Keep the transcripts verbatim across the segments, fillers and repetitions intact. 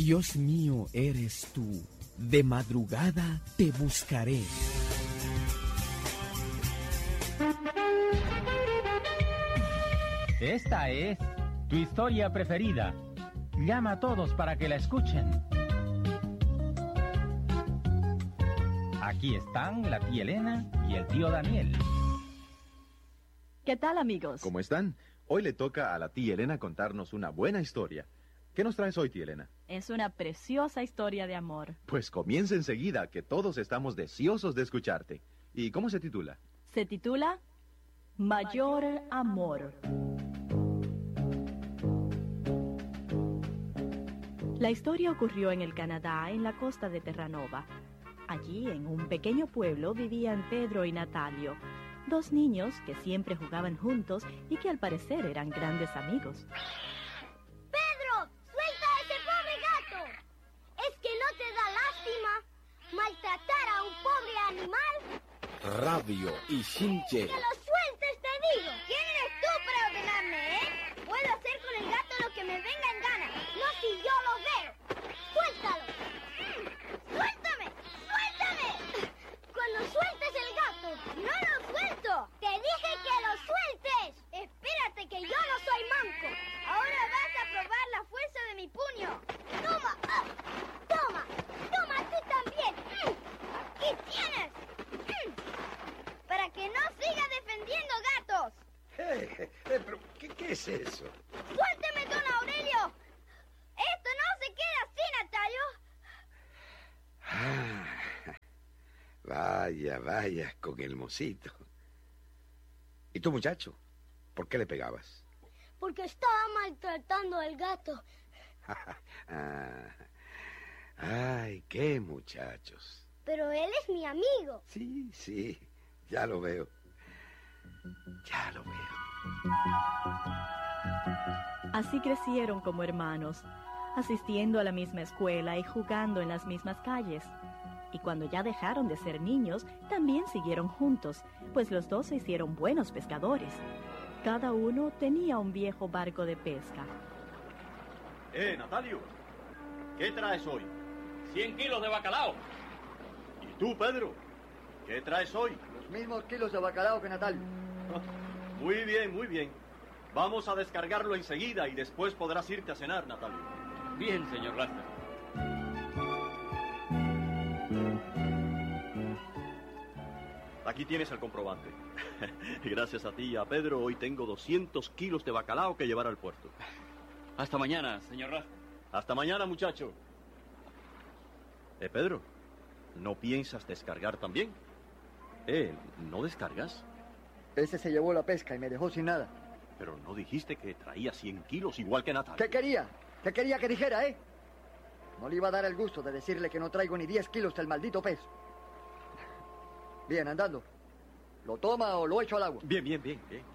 Dios mío eres tú, de madrugada te buscaré. Esta es tu historia preferida. Llama a todos para que la escuchen. Aquí están la tía Elena y el tío Daniel. ¿Qué tal, amigos? ¿Cómo están? Hoy le toca a la tía Elena contarnos una buena historia. ¿Qué nos traes hoy, tía Elena? Es una preciosa historia de amor. Pues comienza enseguida, que todos estamos deseosos de escucharte. ¿Y cómo se titula? Se titula Mayor Amor. La historia ocurrió en el Canadá, en la costa de Terranova. Allí, en un pequeño pueblo, vivían Pedro y Natalio, dos niños que siempre jugaban juntos y que al parecer eran grandes amigos. ¡Pedro! ¡Suelta a ese pobre gato! ¿Es que no te da lástima maltratar a un pobre animal? Rabio y chinche. ¡Que lo sueltes, te digo! ¿Quién eres tú para ordenarme, eh? Puedo hacer con el gato lo que me venga en gana, no si yo lo veo. ¡Suéltalo! ¡Suéltame! ¡Suéltame! Cuando sueltes el gato, no lo suelto. Te dije que lo sueltes. Espérate que yo no soy manco. Ahora vas a probar la fuerza de mi puño. Toma, ah, toma, toma tú también. Mm, aquí tienes. Mm, para que no siga defendiendo gatos. Eh, eh, pero, ¿qué, ¿qué es eso? Suélteme, don Aurelio. Esto no se queda así, Natalio. Ah, vaya, vaya, con el mocito. ¿Y tú, muchacho? ¿Por qué le pegabas? Porque estaba maltratando al gato. Ah, ay, qué muchachos. Pero él es mi amigo. Sí, sí, ya lo veo. Ya lo veo. Así crecieron como hermanos, asistiendo a la misma escuela y jugando en las mismas calles. Y cuando ya dejaron de ser niños, también siguieron juntos, pues los dos se hicieron buenos pescadores. Cada uno tenía un viejo barco de pesca. Eh, Natalio, ¿qué traes hoy? Cien kilos de bacalao. ¿Y tú, Pedro? ¿Qué traes hoy? Los mismos kilos de bacalao que Natalio. Muy bien, muy bien. Vamos a descargarlo enseguida y después podrás irte a cenar, Natalio. Bien, señor Lester. Aquí tienes el comprobante. Gracias a ti y a Pedro, hoy tengo doscientos kilos de bacalao que llevar al puerto. Hasta mañana, señor Lester. Hasta mañana, muchacho. Eh, Pedro, ¿no piensas descargar también? Eh, ¿no descargas? Ese se llevó la pesca y me dejó sin nada. Pero no dijiste que traía cien kilos igual que Natalio. ¿Qué quería? ¿Qué quería que dijera, eh? No le iba a dar el gusto de decirle que no traigo ni diez kilos del maldito pez. Bien, andando. ¿Lo toma o lo echo al agua? Bien, bien, bien, bien.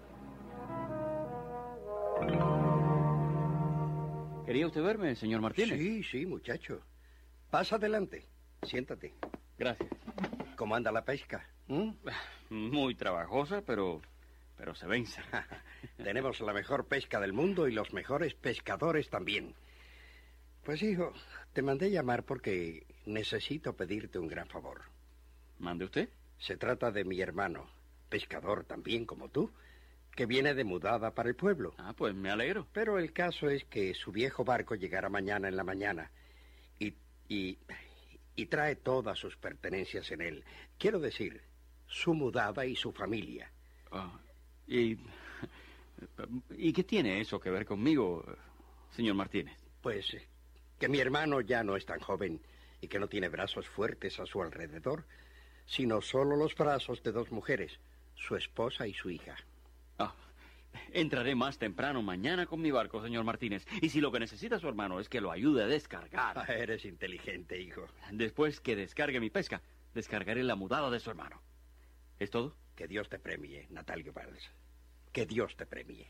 ¿Quería usted verme, señor Martínez? Sí, sí, muchacho. Pasa adelante. Siéntate. Gracias. ¿Cómo anda la pesca? ¿Mm? Muy trabajosa, pero... pero se vence. Tenemos la mejor pesca del mundo y los mejores pescadores también. Pues, hijo, te mandé llamar porque necesito pedirte un gran favor. ¿Mande usted? Se trata de mi hermano, pescador también como tú, que viene de mudada para el pueblo. Ah, pues me alegro. Pero el caso es que su viejo barco llegará mañana en la mañana y, y, y trae todas sus pertenencias en él. Quiero decir, su mudada y su familia. Oh, y, ¿Y qué tiene eso que ver conmigo, señor Martínez? Pues que mi hermano ya no es tan joven y que no tiene brazos fuertes a su alrededor, sino solo los brazos de dos mujeres, su esposa y su hija. Ah, entraré más temprano mañana con mi barco, señor Martínez. Y si lo que necesita su hermano es que lo ayude a descargar... Ah, eres inteligente, hijo. Después que descargue mi pesca, descargaré la mudada de su hermano. ¿Es todo? Que Dios te premie, Natalio Valls. Que Dios te premie.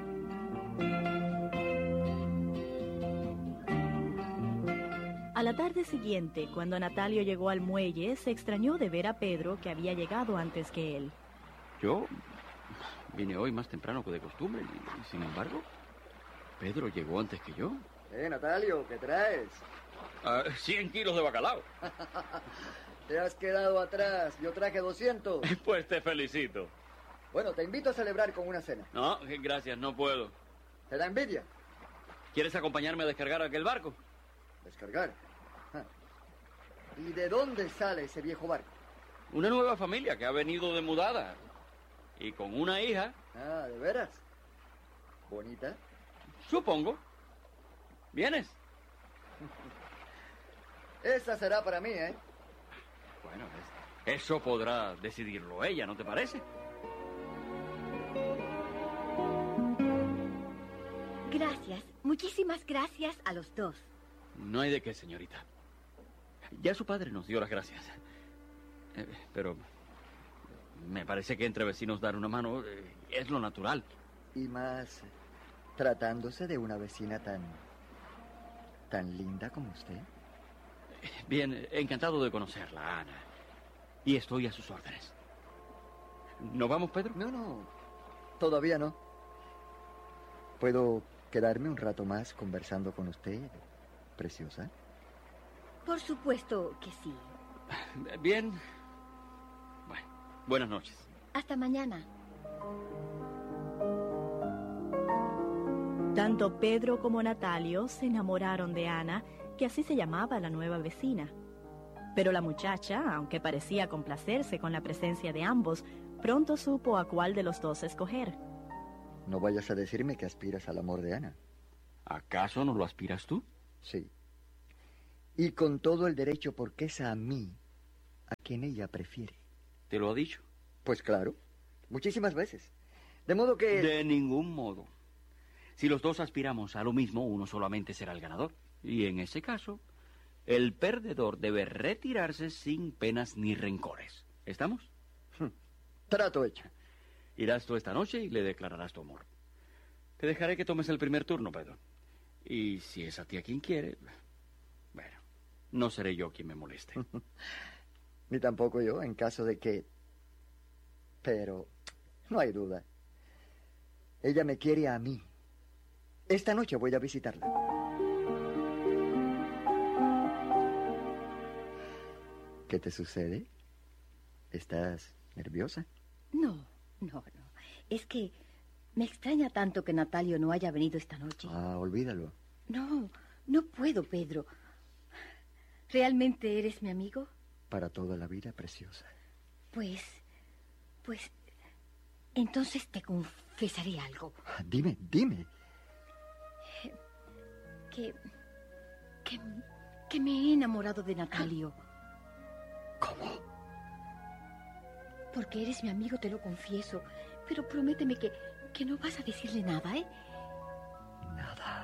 A la tarde siguiente, cuando Natalio llegó al muelle, se extrañó de ver a Pedro, que había llegado antes que él. Yo vine hoy más temprano que de costumbre y, sin embargo, Pedro llegó antes que yo. Eh, Natalio, ¿qué traes? Ah, cien kilos de bacalao. Te has quedado atrás. Yo traje doscientos. Pues te felicito. Bueno, te invito a celebrar con una cena. No, gracias, no puedo. ¿Te da envidia? ¿Quieres acompañarme a descargar aquel barco? ¿Descargar? Ah. ¿Y de dónde sale ese viejo barco? Una nueva familia que ha venido de mudada. Y con una hija. Ah, ¿de veras? ¿Bonita? Supongo. ¿Vienes? Esa será para mí, ¿eh? Bueno, es- eso podrá decidirlo ella, ¿no te parece? Gracias, muchísimas gracias a los dos. No hay de qué, señorita. Ya su padre nos dio las gracias. Eh, pero me parece que entre vecinos dar una mano eh, es lo natural. Y más tratándose de una vecina tan... tan linda como usted. Bien, encantado de conocerla, Ana. Y estoy a sus órdenes. ¿Nos vamos, Pedro? No, no, todavía no. ¿Puedo quedarme un rato más conversando con usted, preciosa? Por supuesto que sí. Bien. Bueno, buenas noches. Hasta mañana. Tanto Pedro como Natalio se enamoraron de Ana, que así se llamaba la nueva vecina. Pero la muchacha, aunque parecía complacerse con la presencia de ambos, pronto supo a cuál de los dos escoger. No vayas a decirme que aspiras al amor de Ana. ¿Acaso no lo aspiras tú? Sí. Y con todo el derecho, porque es a mí a quien ella prefiere. ¿Te lo ha dicho? Pues claro, muchísimas veces. De modo que... De ningún modo. Si los dos aspiramos a lo mismo, uno solamente será el ganador. Y en ese caso, el perdedor debe retirarse sin penas ni rencores. ¿Estamos? Trato hecho. Irás tú esta noche y le declararás tu amor. Te dejaré que tomes el primer turno, Pedro. Y si es a ti a quien quiere, bueno, no seré yo quien me moleste. Ni tampoco yo, en caso de que... Pero no hay duda. Ella me quiere a mí. Esta noche voy a visitarla. ¿Qué te sucede? ¿Estás nerviosa? No, no, no. Es que me extraña tanto que Natalio no haya venido esta noche. Ah, olvídalo. No, no puedo, Pedro. ¿Realmente eres mi amigo? Para toda la vida, preciosa. Pues, pues, entonces te confesaré algo. Dime, dime. Que, que, que me he enamorado de Natalio. ¿Cómo? Porque eres mi amigo, te lo confieso. Pero prométeme que, que no vas a decirle nada, ¿eh? Nada.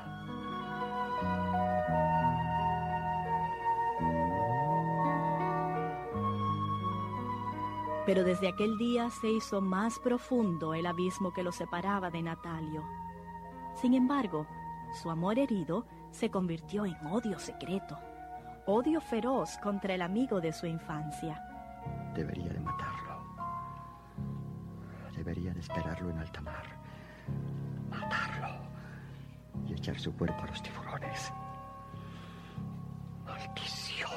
Pero desde aquel día se hizo más profundo el abismo que lo separaba de Natalio. Sin embargo, su amor herido se convirtió en odio secreto, odio feroz contra el amigo de su infancia. Debería de matarlo. Debería de esperarlo en alta mar. Matarlo. Y echar su cuerpo a los tiburones. Maldición.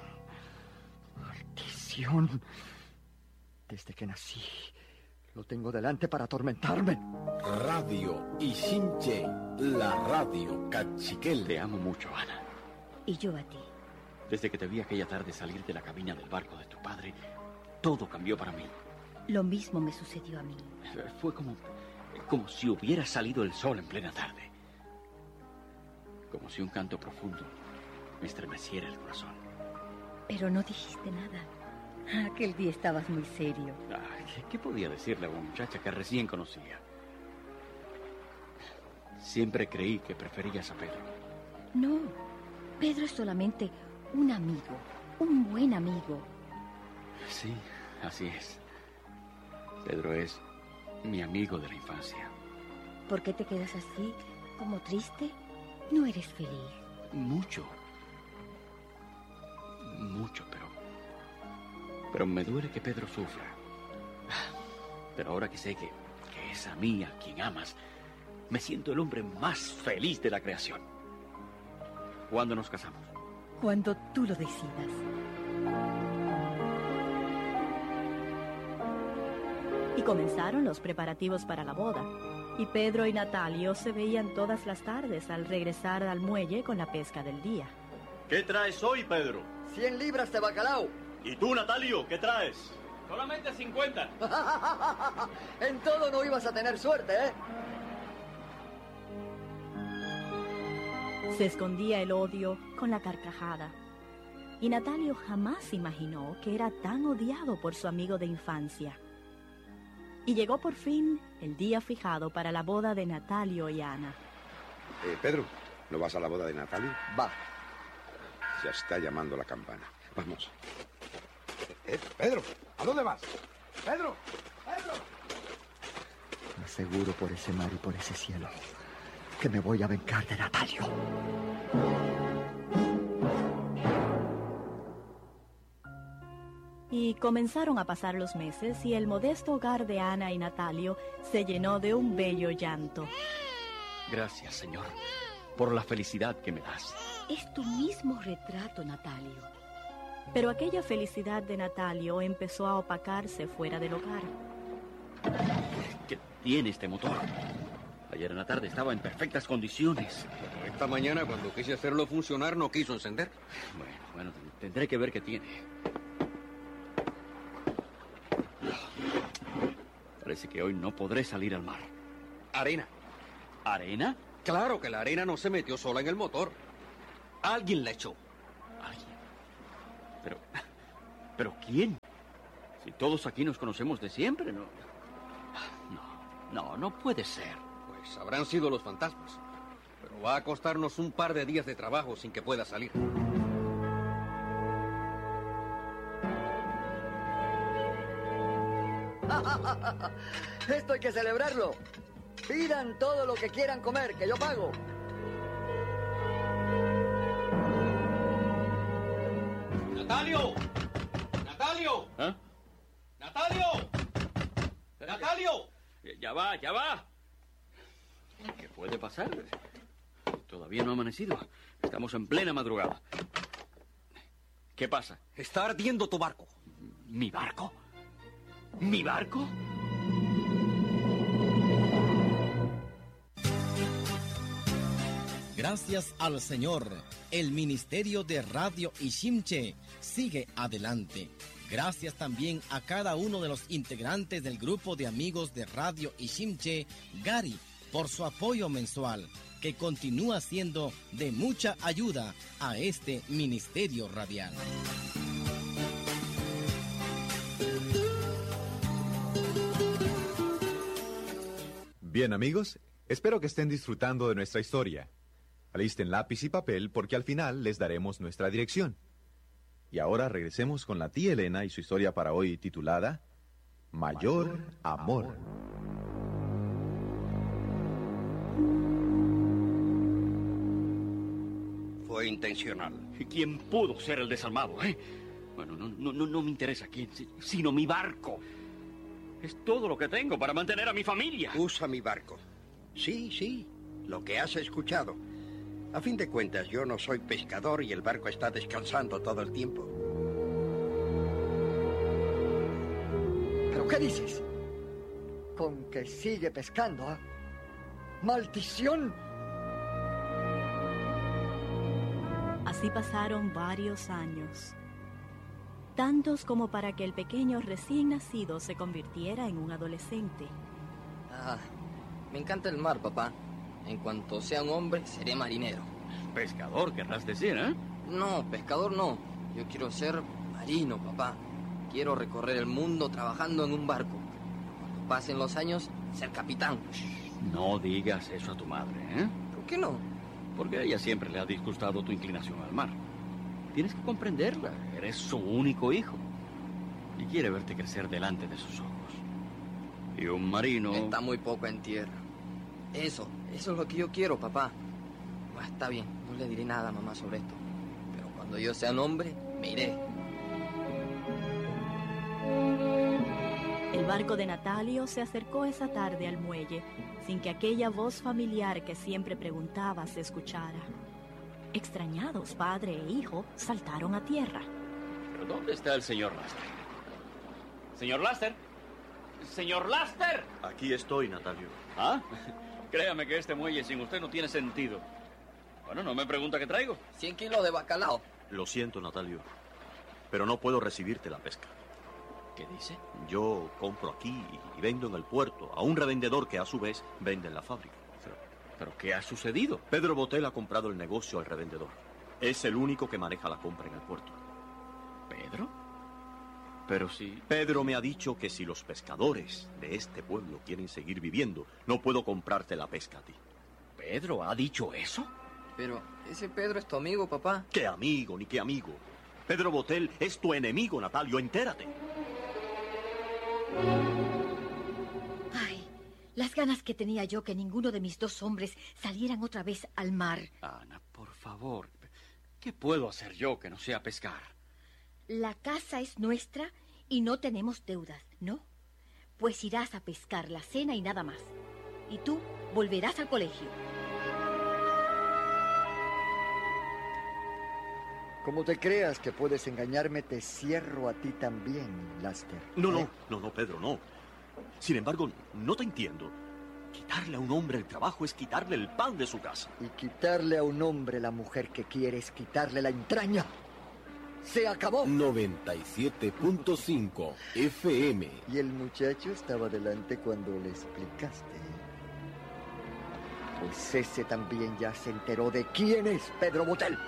Maldición. Desde que nací, lo tengo delante para atormentarme. Radio Ichinche, la radio cachiquel. Te amo mucho, Ana. Y yo a ti. Desde que te vi aquella tarde salir de la cabina del barco de tu padre, todo cambió para mí. Lo mismo me sucedió a mí. Fue como, como si hubiera salido el sol en plena tarde. Como si un canto profundo me estremeciera el corazón. Pero no dijiste nada. Aquel día estabas muy serio. Ay, ¿qué, ¿Qué podía decirle a una muchacha que recién conocía? Siempre creí que preferías a Pedro. No, Pedro es solamente un amigo, un buen amigo. Sí, así es. Pedro es mi amigo de la infancia. ¿Por qué te quedas así, como triste? No eres feliz. Mucho. Mucho, pero... Pero me duele que Pedro sufra. Pero ahora que sé que, que es a mí a quien amas, me siento el hombre más feliz de la creación. ¿Cuándo nos casamos? Cuando tú lo decidas. Y comenzaron los preparativos para la boda. Y Pedro y Natalio se veían todas las tardes al regresar al muelle con la pesca del día. ¿Qué traes hoy, Pedro? Cien libras de bacalao. ¿Y tú, Natalio, qué traes? Solamente cincuenta. En todo no ibas a tener suerte, ¿eh? Se escondía el odio con la carcajada. Y Natalio jamás imaginó que era tan odiado por su amigo de infancia. Y llegó por fin el día fijado para la boda de Natalio y Ana. Eh, Pedro, ¿no vas a la boda de Natalio? Va. Ya está llamando la campana. Vamos. Eh, Pedro, ¿a dónde vas? Pedro, Pedro. Me aseguro por ese mar y por ese cielo que me voy a vengar de Natalio. Y comenzaron a pasar los meses y el modesto hogar de Ana y Natalio se llenó de un bello llanto. Gracias, Señor, por la felicidad que me das. Es tu mismo retrato, Natalio. Pero aquella felicidad de Natalio empezó a opacarse fuera del hogar. ¿Qué tiene este motor? Ayer en la tarde estaba en perfectas condiciones. Pero esta mañana, cuando quise hacerlo funcionar, no quiso encender. Bueno, bueno, tendré que ver qué tiene. Parece que hoy no podré salir al mar. Arena. ¿Arena? Claro que la arena no se metió sola en el motor. Alguien la echó. ¿Alguien? Pero... ¿Pero quién? Si todos aquí nos conocemos de siempre, ¿no? No, no, no puede ser. Pues habrán sido los fantasmas. Pero va a costarnos un par de días de trabajo sin que pueda salir. Esto hay que celebrarlo. Pidan todo lo que quieran comer, que yo pago. ¡Natalio! ¡Natalio! ¿Ah? ¡Natalio! ¡Natalio! Ya va, ya va. ¿Qué puede pasar? Todavía no ha amanecido. Estamos en plena madrugada. ¿Qué pasa? Está ardiendo tu barco. ¿Mi barco? ¿Mi barco? Gracias al Señor, el Ministerio de Radio Ishimche sigue adelante. Gracias también a cada uno de los integrantes del grupo de amigos de Radio Ishimche, Gari, por su apoyo mensual, que continúa siendo de mucha ayuda a este ministerio radial. Bien, amigos, espero que estén disfrutando de nuestra historia. Alisten lápiz y papel porque al final les daremos nuestra dirección. Y ahora regresemos con la tía Elena y su historia para hoy titulada Mayor Amor. Fue intencional. ¿Quién pudo ser el desalmado, eh? Bueno, no, no, no, no me interesa quién, sino mi barco. Es todo lo que tengo para mantener a mi familia. Usa mi barco. Sí, sí, lo que has escuchado. A fin de cuentas, yo no soy pescador y el barco está descansando todo el tiempo. ¿Pero qué dices? Con que sigue pescando, ¿eh? ¡Maldición! Así pasaron varios años. Tantos como para que el pequeño recién nacido se convirtiera en un adolescente. Ah, me encanta el mar, papá. En cuanto sea un hombre, seré marinero. Pescador, querrás decir, ¿eh? No, pescador no. Yo quiero ser marino, papá. Quiero recorrer el mundo trabajando en un barco. Cuando pasen los años, ser capitán. No digas eso a tu madre, ¿eh? ¿Por qué no? Porque a ella siempre le ha disgustado tu inclinación al mar. Tienes que comprenderla. Eres su único hijo. Y quiere verte crecer delante de sus ojos. Y un marino... Está muy poco en tierra. Eso, eso es lo que yo quiero, papá. Bueno, está bien, no le diré nada a mamá sobre esto. Pero cuando yo sea un hombre, me iré. El barco de Natalio se acercó esa tarde al muelle, sin que aquella voz familiar que siempre preguntaba se escuchara. Extrañados, padre e hijo saltaron a tierra. ¿Pero dónde está el señor Laster? ¿Señor Laster? ¡Señor Laster! Aquí estoy, Natalio. ¿Ah? Créame que este muelle sin usted no tiene sentido. Bueno, no me pregunta qué traigo. Cien kilos de bacalao. Lo siento, Natalio, pero no puedo recibirte la pesca. ¿Qué dice? Yo compro aquí y vendo en el puerto a un revendedor que a su vez vende en la fábrica. ¿Pero, pero qué ha sucedido? Pedro Botel ha comprado el negocio al revendedor. Es el único que maneja la compra en el puerto. ¿Pedro? Pero si... Pedro me ha dicho que si los pescadores de este pueblo quieren seguir viviendo, no puedo comprarte la pesca a ti. ¿Pedro ha dicho eso? Pero ese Pedro es tu amigo, papá. ¿Qué amigo, ni qué amigo? Pedro Botel es tu enemigo, Natalio, entérate. Ay, las ganas que tenía yo que ninguno de mis dos hombres salieran otra vez al mar. Ana, por favor, ¿qué puedo hacer yo que no sea pescar? La casa es nuestra y no tenemos deudas, ¿no? Pues irás a pescar la cena y nada más. Y tú volverás al colegio. Como te creas que puedes engañarme, te cierro a ti también, Laster. No, ¿Eh? no, no, no, Pedro, no. Sin embargo, no te entiendo. Quitarle a un hombre el trabajo es quitarle el pan de su casa. Y quitarle a un hombre la mujer que quiere es quitarle la entraña. ¡Se acabó! noventa y siete punto cinco F M. Y el muchacho estaba delante cuando le explicaste. Pues ese también ya se enteró de quién es Pedro Botel.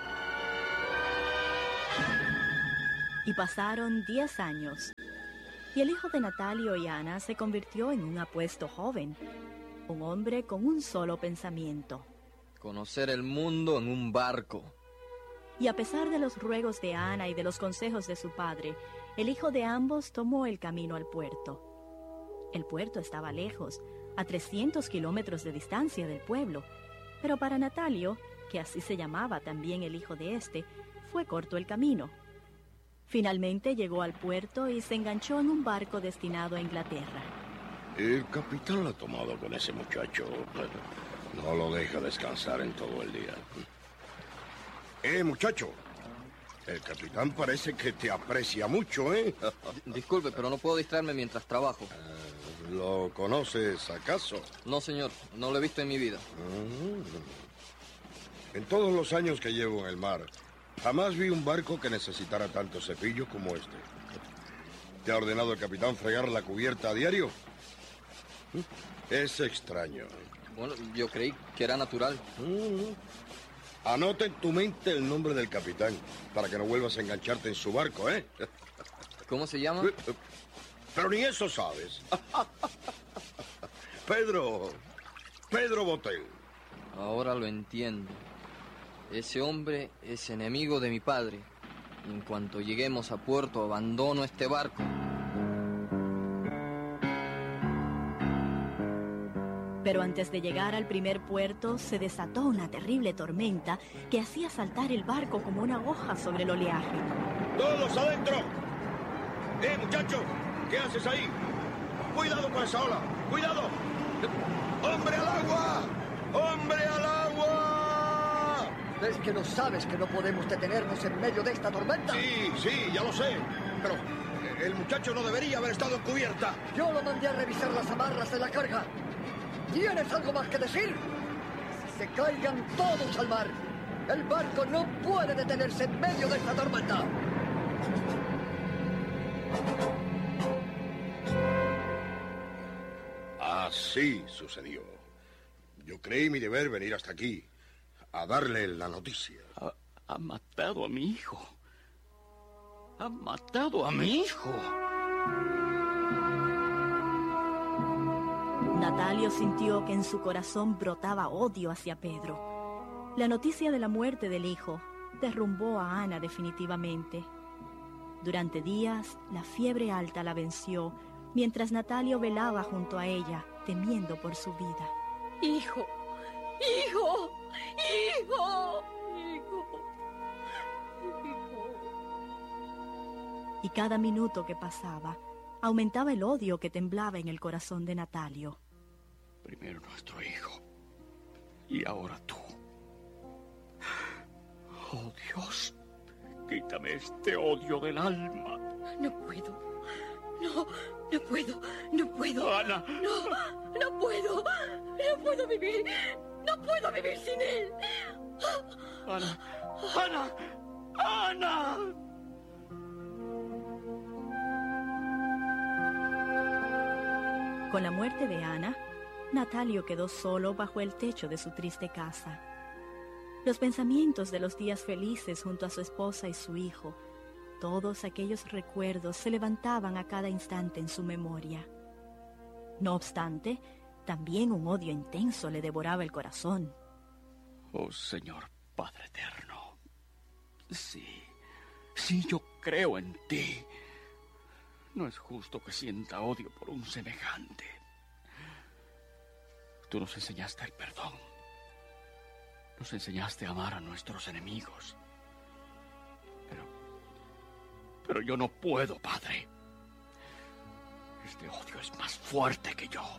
Y pasaron diez años. Y el hijo de Natalio y Ana se convirtió en un apuesto joven. Un hombre con un solo pensamiento. Conocer el mundo en un barco. Y a pesar de los ruegos de Ana y de los consejos de su padre, el hijo de ambos tomó el camino al puerto. El puerto estaba lejos, a trescientos kilómetros de distancia del pueblo. Pero para Natalio, que así se llamaba también el hijo de este, fue corto el camino. Finalmente llegó al puerto y se enganchó en un barco destinado a Inglaterra. El capitán la ha tomado con ese muchacho. No lo deja descansar en todo el día. Eh, muchacho. El capitán parece que te aprecia mucho, ¿eh? Disculpe, pero no puedo distraerme mientras trabajo. Uh, ¿Lo conoces acaso? No, señor. No lo he visto en mi vida. Uh, en todos los años que llevo en el mar, jamás vi un barco que necesitara tanto cepillo como este. ¿Te ha ordenado el capitán fregar la cubierta a diario? Es extraño. Bueno, yo creí que era natural. Uh, anota en tu mente el nombre del capitán para que no vuelvas a engancharte en su barco, ¿eh? ¿Cómo se llama? Pero ni eso sabes. Pedro. Pedro Botel. Ahora lo entiendo. Ese hombre es enemigo de mi padre. Y en cuanto lleguemos a puerto, abandono este barco. Pero antes de llegar al primer puerto, se desató una terrible tormenta que hacía saltar el barco como una hoja sobre el oleaje. ¡Todos adentro! ¡Eh, muchacho! ¿Qué haces ahí? ¡Cuidado con esa ola! ¡Cuidado! ¡Hombre al agua! ¡Hombre al agua! ¿Ves que no sabes que no podemos detenernos en medio de esta tormenta? Sí, sí, ya lo sé. Pero el muchacho no debería haber estado en cubierta. Yo lo mandé a revisar las amarras de la carga. ¿Tienes algo más que decir? Si se caigan todos al mar, el barco no puede detenerse en medio de esta tormenta. Así sucedió. Yo creí mi deber venir hasta aquí a darle la noticia. Ha, ha matado a mi hijo. Ha matado a mi hijo. Natalio sintió que en su corazón brotaba odio hacia Pedro. La noticia de la muerte del hijo derrumbó a Ana definitivamente. Durante días, la fiebre alta la venció, mientras Natalio velaba junto a ella, temiendo por su vida. ¡Hijo! ¡Hijo! ¡Hijo! ¡Hijo! ¡Hijo! Y cada minuto que pasaba, aumentaba el odio que temblaba en el corazón de Natalio. Primero nuestro hijo, y ahora tú. Oh, Dios, quítame este odio del alma. No puedo. No, no puedo. No puedo. Ana. No, no puedo. No puedo vivir. No puedo vivir sin él. Ana. Ana. Ana. Con la muerte de Ana, Natalio quedó solo bajo el techo de su triste casa. Los pensamientos de los días felices junto a su esposa y su hijo, todos aquellos recuerdos se levantaban a cada instante en su memoria. No obstante, también un odio intenso le devoraba el corazón. Oh, Señor Padre Eterno, sí, sí, yo creo en ti. No es justo que sienta odio por un semejante. Tú nos enseñaste el perdón. Nos enseñaste a amar a nuestros enemigos. Pero... Pero yo no puedo, Padre. Este odio es más fuerte que yo.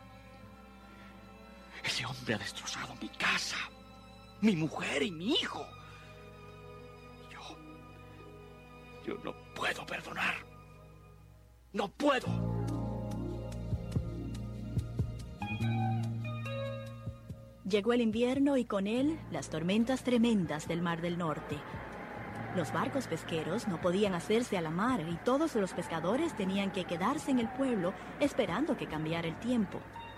Ese hombre ha destrozado mi casa, mi mujer y mi hijo. Yo... Yo no puedo perdonar. ¡No puedo! Llegó el invierno y con él las tormentas tremendas del Mar del Norte. Los barcos pesqueros no podían hacerse a la mar y todos los pescadores tenían que quedarse en el pueblo esperando que cambiara el tiempo.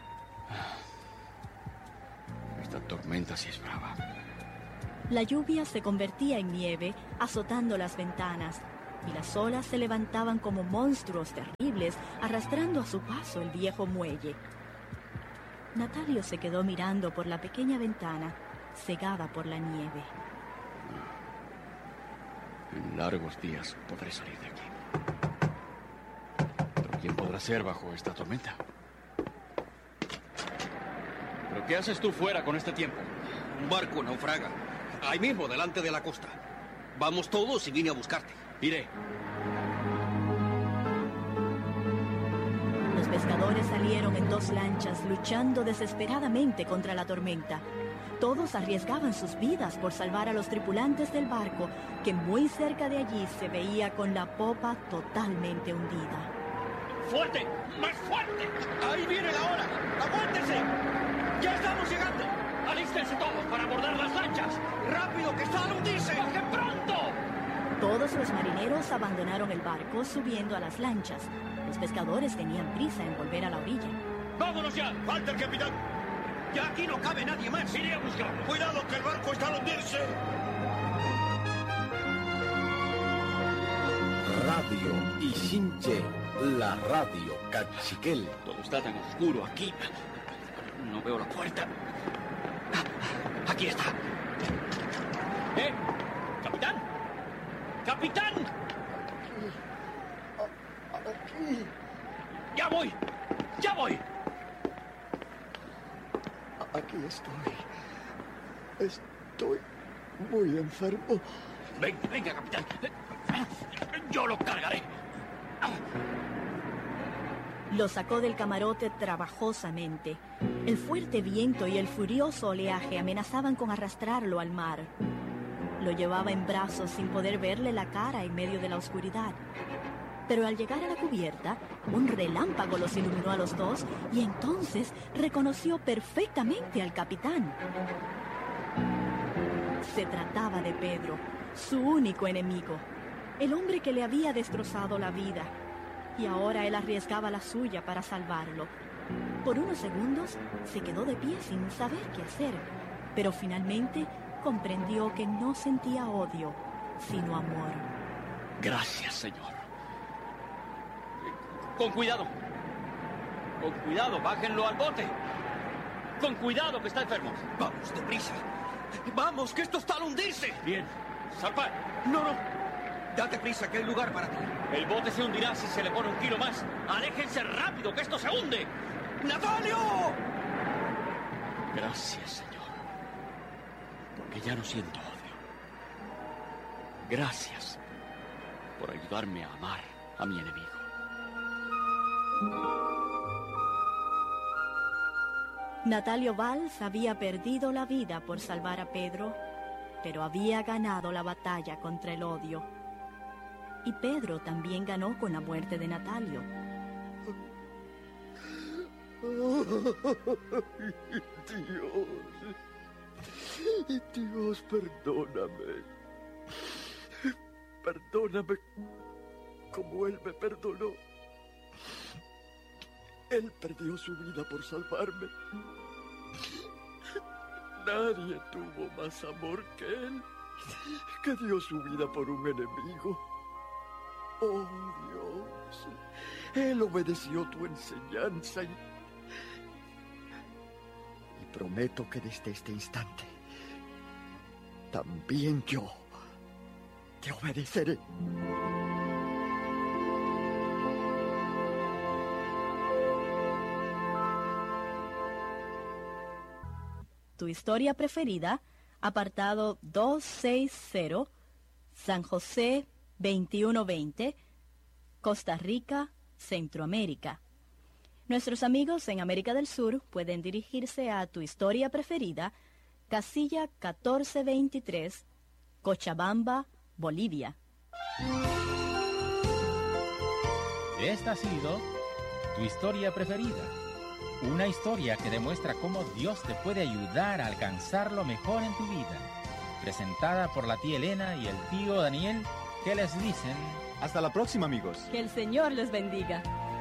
Esta tormenta sí es brava. La lluvia se convertía en nieve, azotando las ventanas, y las olas se levantaban como monstruos terribles, arrastrando a su paso el viejo muelle. Natalio se quedó mirando por la pequeña ventana, cegada por la nieve. En largos días podré salir de aquí. Pero ¿quién podrá ser bajo esta tormenta? ¿Pero qué haces tú fuera con este tiempo? Un barco naufraga. Ahí mismo, delante de la costa. Vamos todos y vine a buscarte. Iré. Los pescadores salieron en dos lanchas luchando desesperadamente contra la tormenta. Todos arriesgaban sus vidas por salvar a los tripulantes del barco, que muy cerca de allí se veía con la popa totalmente hundida. ¡Fuerte! ¡Más fuerte! ¡Ahí viene la hora! ¡Aguántense! ¡Ya estamos llegando! ¡Alístense todos para abordar las lanchas! ¡Rápido, que está al hundirse! ¡Bajen pronto! Todos los marineros abandonaron el barco subiendo a las lanchas. Los pescadores tenían prisa en volver a la orilla. ¡Vámonos ya! ¡Falta el capitán! ¡Ya aquí no cabe nadie más! ¡Iré a buscarlo! ¡Cuidado, que el barco está al hundirse! Radio Ixinche, la radio cachiquel. Todo está tan oscuro aquí. No veo la puerta. Aquí está. ¡Eh! ¡Capitán! ¡Capitán! Aquí. Aquí. ¡Ya voy! ¡Ya voy! Aquí estoy. Estoy muy enfermo. Venga, venga, capitán. Yo lo cargaré. Lo sacó del camarote trabajosamente. El fuerte viento y el furioso oleaje amenazaban con arrastrarlo al mar. Lo llevaba en brazos sin poder verle la cara en medio de la oscuridad. Pero al llegar a la cubierta, un relámpago los iluminó a los dos y entonces reconoció perfectamente al capitán. Se trataba de Pedro, su único enemigo, el hombre que le había destrozado la vida. Y ahora él arriesgaba la suya para salvarlo. Por unos segundos se quedó de pie sin saber qué hacer, pero finalmente comprendió que no sentía odio, sino amor. Gracias, señor. Con cuidado. Con cuidado, bájenlo al bote. Con cuidado, que está enfermo. Vamos, deprisa. Vamos, que esto está al hundirse. Bien. Zarpar. No, no. Date prisa, que hay lugar para ti. El bote se hundirá si se le pone un kilo más. Aléjense rápido, que esto se hunde. ¡Natalio! Gracias, señor. Porque ya no siento odio. Gracias por ayudarme a amar a mi enemigo. Natalio Valls había perdido la vida por salvar a Pedro pero había ganado la batalla contra el odio. Y Pedro también ganó con la muerte de Natalio. Dios, Dios, perdóname. Perdóname como Él me perdonó. Él perdió su vida por salvarme. Nadie tuvo más amor que Él, que dio su vida por un enemigo. Oh, Dios, Él obedeció tu enseñanza y, y prometo que desde este instante también yo te obedeceré. Tu historia preferida, apartado doscientos sesenta, San José veintiuno veinte, Costa Rica, Centroamérica. Nuestros amigos en América del Sur pueden dirigirse a Tu historia preferida, casilla catorce veintitrés, Cochabamba, Bolivia. Esta ha sido Tu historia preferida. Una historia que demuestra cómo Dios te puede ayudar a alcanzar lo mejor en tu vida. Presentada por la tía Elena y el tío Daniel, que les dicen... Hasta la próxima, amigos. Que el Señor les bendiga.